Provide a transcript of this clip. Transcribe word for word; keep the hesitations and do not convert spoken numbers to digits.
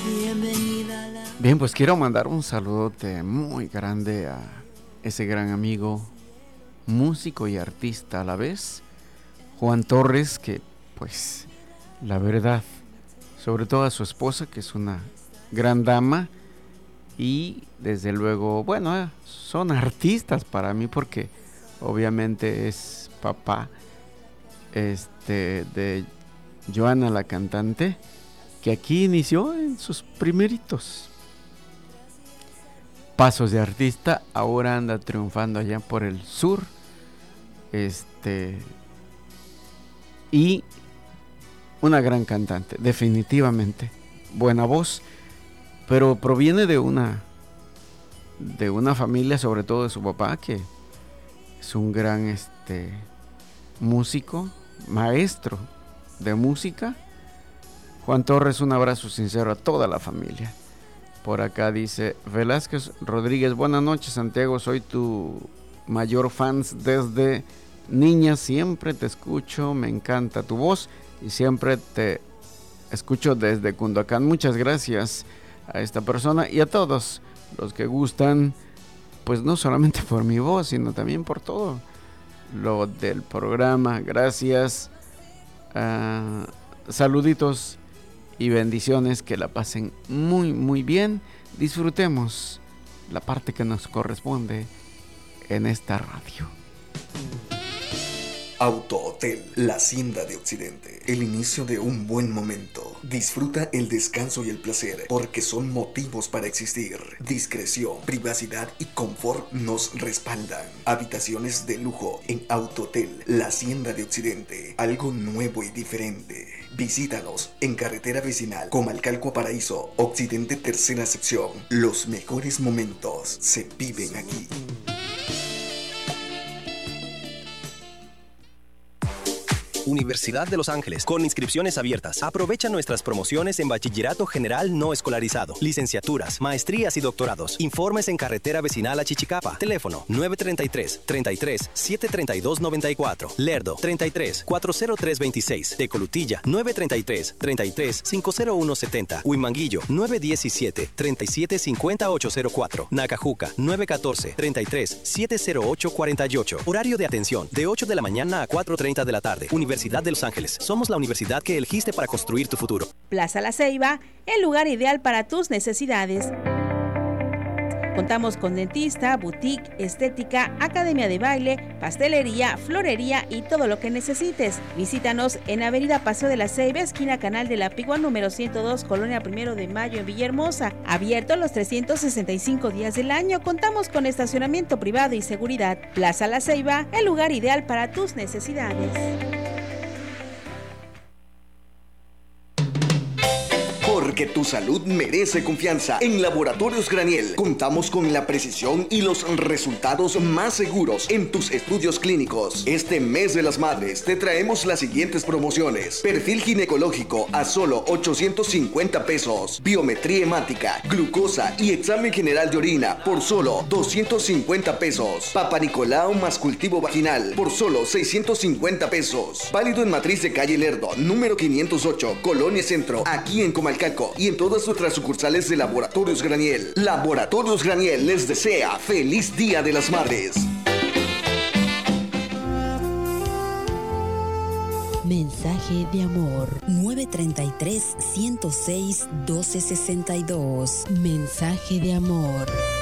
Bien, pues quiero mandar un saludote muy grande a ese gran amigo, músico y artista a la vez, Juan Torres, que pues la verdad, sobre todo a su esposa, que es una gran dama, y desde luego, bueno, eh, son artistas para mí porque obviamente es papá este, de Joana la cantante, que aquí inició en sus primeritos pasos de artista, ahora anda triunfando allá por el sur, este, y una gran cantante, definitivamente, buena voz, pero proviene de una, de una familia, sobre todo de su papá, que es un gran, este, músico, maestro de música. Juan Torres, un abrazo sincero a toda la familia. Por acá dice Velázquez Rodríguez, buenas noches Santiago, soy tu mayor fan desde niña, siempre te escucho, me encanta tu voz y siempre te escucho desde Cunduacán. Muchas gracias a esta persona y a todos los que gustan, pues no solamente por mi voz, sino también por todo lo del programa. Gracias, uh, saluditos y bendiciones, que la pasen muy muy bien, disfrutemos la parte que nos corresponde en esta radio. Autohotel La Hacienda de Occidente. El inicio de un buen momento. Disfruta el descanso y el placer, porque son motivos para existir. Discreción, privacidad y confort nos respaldan. Habitaciones de lujo en Autohotel La Hacienda de Occidente. Algo nuevo y diferente. Visítanos en carretera vecinal Comalcalco Paraíso, Occidente, tercera sección. Los mejores momentos se viven aquí. Universidad de Los Ángeles, con inscripciones abiertas. Aprovecha nuestras promociones en bachillerato general no escolarizado, licenciaturas, maestrías y doctorados. Informes en carretera vecinal a Chichicapa. Teléfono nueve treinta y tres, treinta y tres, setecientos treinta y dos noventa y cuatro. Lerdo treinta y tres, cuatrocientos tres veintiséis. Tecolutilla nueve treinta y tres, treinta y tres, cincuenta uno setenta. Huimanguillo nueve diecisiete, treinta y siete, cincuenta ocho cero cuatro. Nacajuca nueve catorce, treinta y tres, setecientos ocho cuarenta y ocho. Horario de atención de ocho de la mañana a cuatro treinta de la tarde. Universidad de Los Ángeles. Somos la universidad que elegiste para construir tu futuro. Plaza La Ceiba, el lugar ideal para tus necesidades. Contamos con dentista, boutique, estética, academia de baile, pastelería, florería y todo lo que necesites. Visítanos en Avenida Paseo de la Ceiba, esquina Canal de la Pigua, número ciento dos, Colonia Primero de Mayo, en Villahermosa. Abierto los trescientos sesenta y cinco días del año. Contamos con estacionamiento privado y seguridad. Plaza La Ceiba, el lugar ideal para tus necesidades. Porque tu salud merece confianza. En Laboratorios Graniel contamos con la precisión y los resultados más seguros en tus estudios clínicos. Este mes de las madres te traemos las siguientes promociones: perfil ginecológico a solo ochocientos cincuenta pesos, biometría hemática, glucosa y examen general de orina por solo doscientos cincuenta pesos, Papa Nicolau más cultivo vaginal por solo seiscientos cincuenta pesos. Válido en Matriz de Calle Lerdo, número quinientos ocho, Colonia Centro, aquí en Comalcalco, y en todas nuestras sucursales de Laboratorios Graniel. Laboratorios Graniel les desea feliz Día de las Madres. Mensaje de amor. nueve treinta y tres, ciento seis, doce sesenta y dos. Mensaje de amor.